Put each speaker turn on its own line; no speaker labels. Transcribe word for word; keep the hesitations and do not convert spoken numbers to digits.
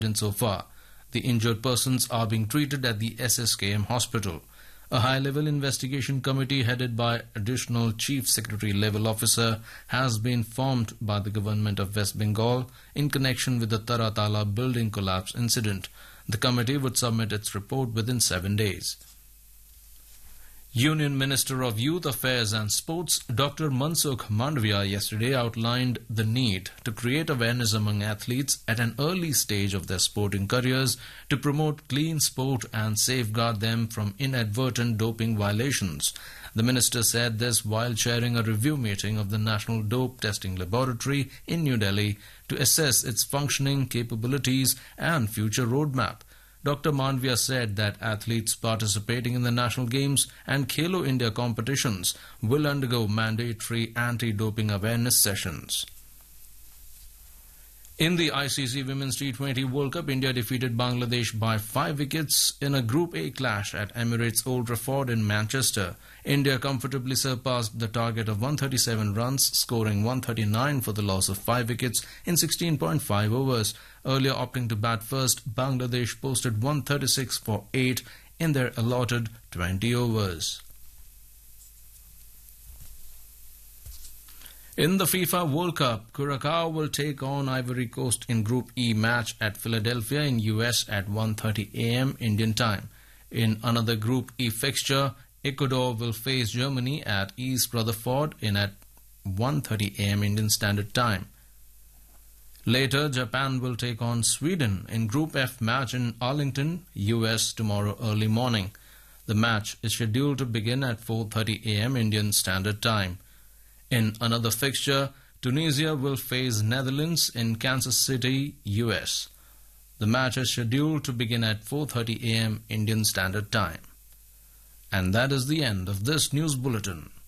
so far. The injured persons are being treated at the S S K M hospital. A high-level investigation committee headed by Additional Chief Secretary level officer has been formed by the government of West Bengal in connection with the Taratala building collapse incident. The committee would submit its report within seven days. Union Minister of Youth Affairs and Sports Doctor Mansukh Mandavia yesterday outlined the need to create awareness among athletes at an early stage of their sporting careers to promote clean sport and safeguard them from inadvertent doping violations. The minister said this while chairing a review meeting of the National Dope Testing Laboratory in New Delhi to assess its functioning, capabilities and future roadmap. Doctor Mandavia said that athletes participating in the national games and Khelo India competitions will undergo mandatory anti-doping awareness sessions. In the I C C Women's T twenty World Cup, India defeated Bangladesh by five wickets in a Group A clash at Emirates Old Trafford in Manchester. India comfortably surpassed the target of one hundred thirty-seven runs, scoring one hundred thirty-nine for the loss of five wickets in sixteen point five overs. Earlier opting to bat first, Bangladesh posted one hundred thirty-six for eight in their allotted twenty overs. In the FIFA World Cup, Curacao will take on Ivory Coast in Group E match at Philadelphia in U S at one thirty a m Indian time. In another Group E fixture, Ecuador will face Germany at East Rutherford in at one thirty a m Indian Standard Time. Later, Japan will take on Sweden in Group F match in Arlington, U S tomorrow early morning. The match is scheduled to begin at four thirty a m Indian Standard Time. In another fixture, Tunisia will face Netherlands in Kansas City, U S. The match is scheduled to begin at four thirty a m Indian Standard Time. And that is the end of this news bulletin.